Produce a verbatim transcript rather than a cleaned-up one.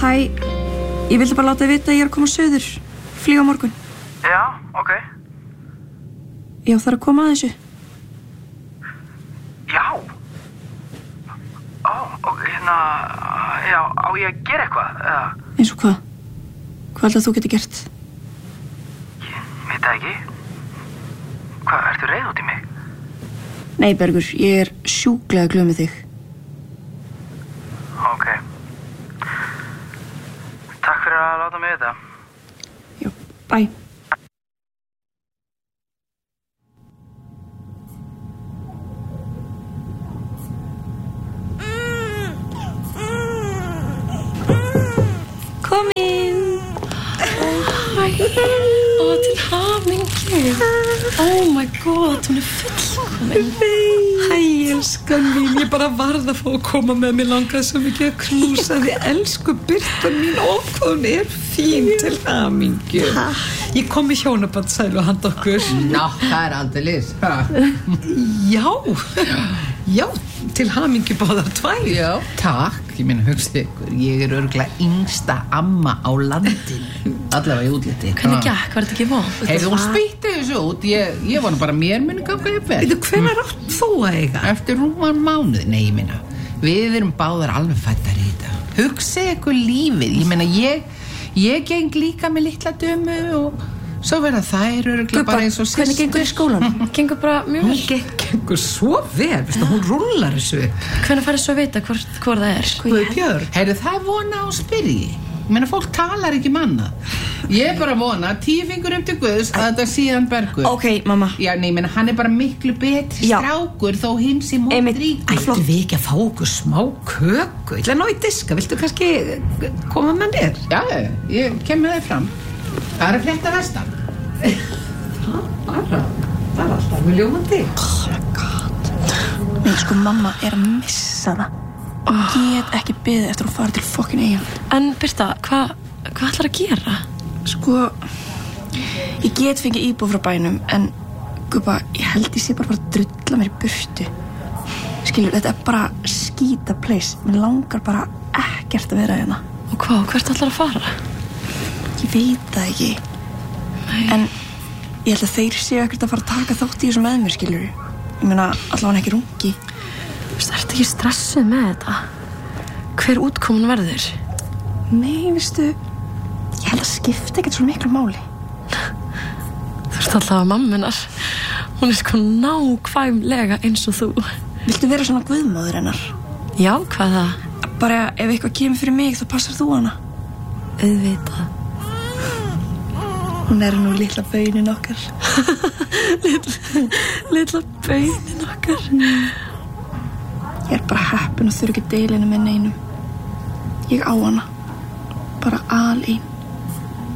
Hæ, ég vildi bara láta þið vita að ég er að koma suður. Flýga á morgun. Já, ok. Ég þarf að koma að þessu. Já. Ó, og hérna, já, á ég að gera eitthvað, eða? Eins og hvað? Hvað heldur þú getur gert? Ég veit það ekki. Hvað, ertu reið út í mig? Nei, Bergur, ég er sjúklega glöð með þig. Ok. Takk fyrir að láta mig vita. Já, bye. Kom inn. Hæ, ó, til hamingju. Oh my god, hún er fullkomin. Hæ, elskan mín, ég bara varð að fá að koma með mig langaði svo mikið að knúsa þig, elsku Birta mín, og hvað hún er fín til hamingju. Ég kom í hjónabandsælu handa okkur. Ná, það er aldeilis. Já, já, til hamingju báðar tvær. Já, takk, ég meina hugstu ykkur, ég er örugglega yngsta amma á landinu, allavega í útliti. Hvernig gekk, var þetta ekki von? Heyrðu, hún spýtti þessu út, ég, ég var nú bara mér minni ganga ég vel. Veitu, hvenær átt þú að eiga? Eftir rúman mánuð, nei, ég meina, við erum báðar alveg fættar í þetta. Hugsa ykkur lífið, ég meina, ég, ég geng líka með litla dömu og svo verða þær örugglega bara eins og systur. Hvernig gengur í skólanum? Gengur bara mjög Hún vel. gengur svo vel, veistu, hún rúllar þessu upp. Hvernig farið svo að vita hvort, hvort það er? Guðbjörg. Heyrðu, það er vona á spyrji. Ég meina, fólk talar ekki manna. Ég er bara vona, tíu fingur upp til Guðs að þetta síðan Bergur. Ok, mamma. Já, nei, ég meina, hann er bara miklu betri Já. strákur þó hins í mót Einmitt. ríkur. Ættu við ekki að fá okkur smá köku? Ég ætla að ná í diska, viltu kannski koma með mér? Já, ég kem með þér fram. Það er að flétta vestan. Bara, það er alltaf með ljómandi. Nei, sko, mamma er að missa það. Ég get ekki beðið eftir að fara til fokkin Eyjan. En Birta, hvað hva ætlar að gera? Sko, ég get fengið íbúð frá bænum, en Gubba, ég held ég sé bara bara að drulla mér í burtu. Skilur, þetta er bara skýta place. Mér langar bara ekkert að vera hérna. Og hvað, hvert ætlar að fara? Ég veit það ekki. Nei. En ég held að þeir séu ekkert að fara að taka þátt í þessu með mér, skilur. Ég meina, allavega ekki rungi. Þú ert ekki stressuð með þetta? Hver útkomun verður? Nei, veistu, ég held að skipta ekkert svo miklu máli. Þú ert alltaf að mamminar. Hún er sko nákvæmlega eins og þú. Viltu vera svona guðmóðir hennar? Já, hvað það? Bara ef eitthvað kemur fyrir mig, þá passar þú hana. Auðvitað. Hún er nú litla baunin okkar. litla, litla baunin okkar. Ég er bara heppin og þurfi ekki deilinu með neinum. Ég á hana. Bara alein.